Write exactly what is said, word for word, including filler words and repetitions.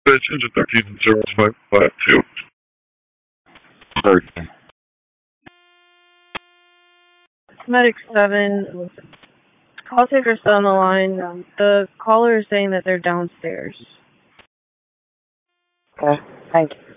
Bitch, engine thirteen zero five five two. Sorry. Medic seven, call taker's still on the line. Um, the caller is saying that they're downstairs. Okay, thank you.